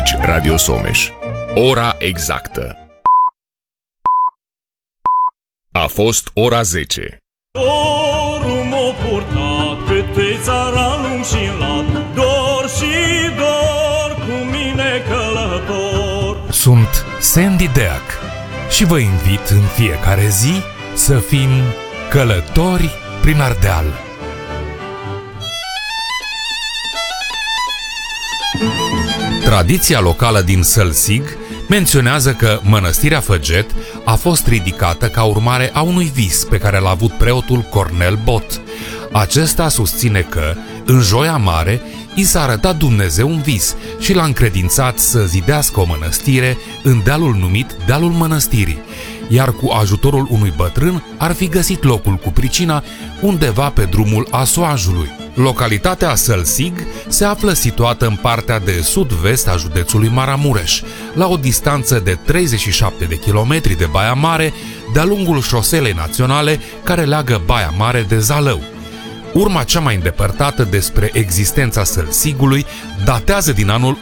Aici Radio Someș. Ora exactă. A fost ora 10. Dorul m-a purtat pe tei țara lung și lat, dor și dor cu mine călător. Sunt Sandy Deac și vă invit în fiecare zi să fim călători prin Ardeal. Tradiția locală din Sălsig menționează că mănăstirea Făget a fost ridicată ca urmare a unui vis pe care l-a avut preotul Cornel Bot. Acesta susține că, în Joia Mare, i s-a arătat Dumnezeu un vis și l-a încredințat să zidească o mănăstire în dealul numit Dealul Mănăstirii, iar cu ajutorul unui bătrân ar fi găsit locul cu pricina undeva pe drumul Asoajului. Localitatea Sălsig se află situată în partea de sud-vest a județului Maramureș, la o distanță de 37 de kilometri de Baia Mare, de-a lungul șoselei naționale care leagă Baia Mare de Zalău. Urma cea mai îndepărtată despre existența Sălsigului datează din anul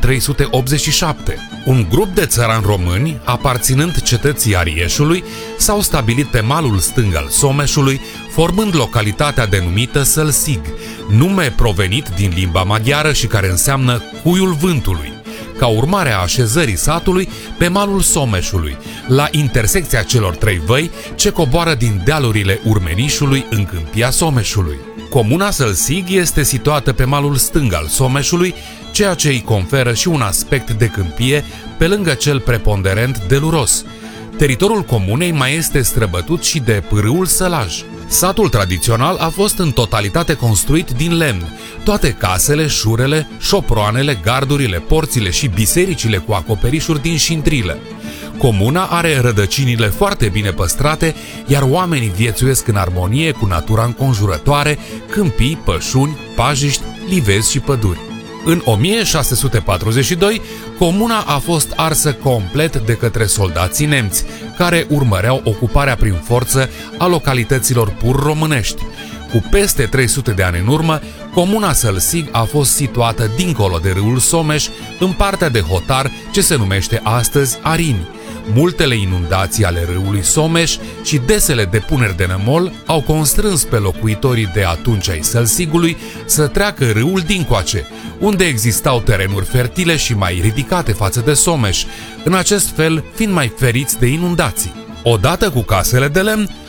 1387. Un grup de țărani români, aparținând cetății Arieșului, s-au stabilit pe malul stâng al Someșului, formând localitatea denumită Sălsig, nume provenit din limba maghiară și care înseamnă cuiul vântului, ca urmare a așezării satului pe malul Someșului, la intersecția celor trei văi ce coboară din dealurile Urmenișului în câmpia Someșului. Comuna Sălsig este situată pe malul stâng al Someșului, ceea ce îi conferă și un aspect de câmpie pe lângă cel preponderent deluros. Teritoriul comunei mai este străbătut și de pârâul Sălaj. Satul tradițional a fost în totalitate construit din lemn. Toate casele, șurele, șoproanele, gardurile, porțile și bisericile cu acoperișuri din șintrilă. Comuna are rădăcinile foarte bine păstrate, iar oamenii viețuiesc în armonie cu natura înconjurătoare, câmpii, pășuni, pajiști, livezi și păduri. În 1642, comuna a fost arsă complet de către soldații nemți, care urmăreau ocuparea prin forță a localităților pur românești. Cu peste 300 de ani în urmă, comuna Sălsig a fost situată dincolo de râul Someș, în partea de hotar ce se numește astăzi Arini. Multele inundații ale râului Someș și desele depuneri de nămol au constrâns pe locuitorii de atunci ai Sălsigului să treacă râul dincoace, unde existau terenuri fertile și mai ridicate față de Someș, în acest fel fiind mai feriți de inundații. Odată cu casele de lemn,